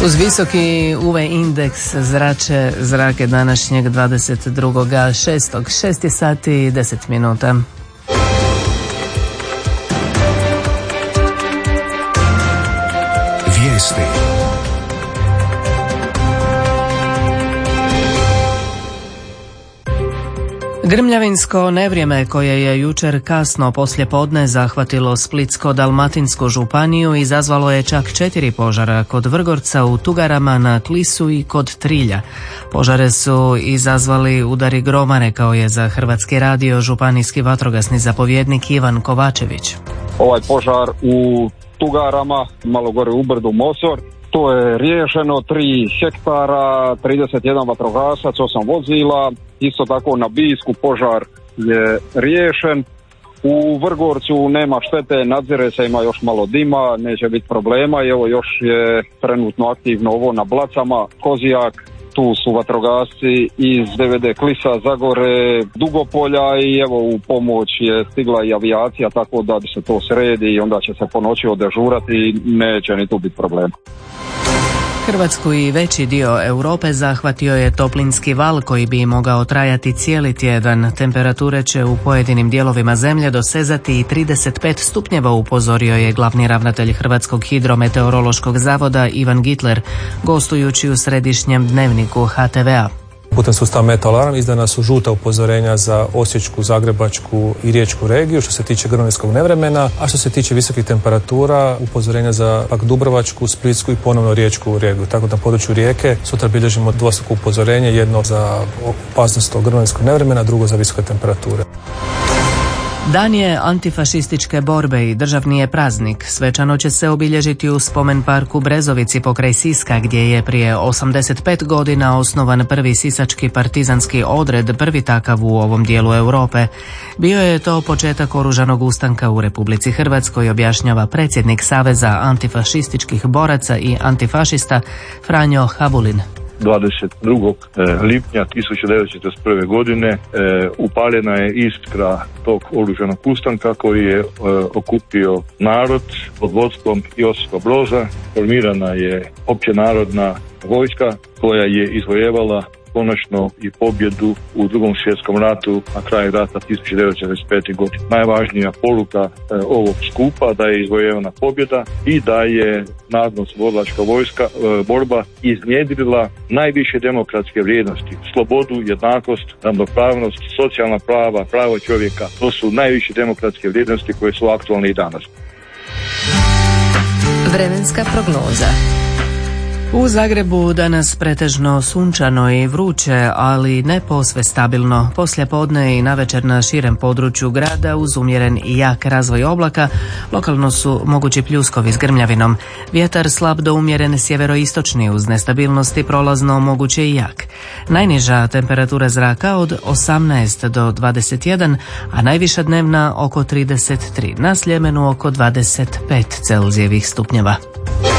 Uz visoki UV indeks zrače zrake današnjeg 22.6. 6 je sati i 10 minuta. Vijesti. Grmljavinsko nevrijeme koje je jučer kasno poslijepodne zahvatilo Splitsko-dalmatinsku županiju izazvalo je čak 4 požara kod Vrgorca, u Tugarama, na Klisu i kod Trilja. Požare su izazvali udari groma, rekao je za Hrvatski radio županijski vatrogasni zapovjednik Ivan Kovačević. Ovaj požar u Tugarama, malo gore u brdu Mosor, to je riješeno, 3 hektara, 31 vatrogasac, 8 vozila. Isto tako na Bisku požar je riješen. U Vrgorcu nema štete, nadzire se, ima još malo dima, neće biti problema. I evo još je trenutno aktivno ovo na Blacama, Kozijak. Tu su vatrogasci iz DVD Klisa, Zagore, Dugopolja i evo u pomoć je stigla i avijacija, tako da se to sredi i onda će se po noći odežurati i neće ni tu biti problema. Hrvatsku i veći dio Europe zahvatio je toplinski val koji bi mogao trajati cijeli tjedan. Temperature će u pojedinim dijelovima zemlje dosezati i 35 stupnjeva, upozorio je glavni ravnatelj Hrvatskog hidrometeorološkog zavoda Ivan Gitler, gostujući u središnjem dnevniku HTV-a. Putem sustava Meteoalarm izdana su žuta upozorenja za Osječku, Zagrebačku i Riječku regiju što se tiče grmljavinskog nevremena, a što se tiče visokih temperatura upozorenja za pak Dubrovačku, Splitsku i ponovno Riječku regiju. Tako da na području Rijeke sutra bilježimo dvostruko upozorenje, jedno za opasnost od grmljavinskog nevremena, drugo za visoke temperature. Dan je antifašističke borbe i državni je praznik. Svečano će se obilježiti u spomen parku Brezovici pokraj Siska, gdje je prije 85 godina osnovan prvi sisački partizanski odred, prvi takav u ovom dijelu Europe. Bio je to početak oružanog ustanka u Republici Hrvatskoj, objašnjava predsjednik Saveza antifašističkih boraca i antifašista Franjo Habulin. 22. lipnja 1941. godine upaljena je iskra tog oružanog ustanka koji je okupio narod pod vodstvom Josipa Broza. Formirana je općenarodna vojska koja je izvojevala konačno i pobjedu u Drugom svjetskom ratu na kraju rata 1945. godine. Najvažnija poruka ovog skupa da je izvojevana pobjeda i da je narodnooslobodilačka borba iznjedrila najviše demokratske vrijednosti: slobodu, jednakost, ravnopravnost, socijalna prava, pravo čovjeka. To su najviše demokratske vrijednosti koje su aktualne i danas. Vremenska prognoza. U Zagrebu danas pretežno sunčano i vruće, ali ne posve stabilno. Poslijepodne i navečer na širem području grada uz umjeren i jak razvoj oblaka lokalno su mogući pljuskovi s grmljavinom. Vjetar slab do umjeren sjeveroistočni uz nestabilnosti, prolazno moguće i jak. Najniža temperatura zraka od 18 do 21, a najviša dnevna oko 33, na Sljemenu oko 25 Celzijevih stupnjeva.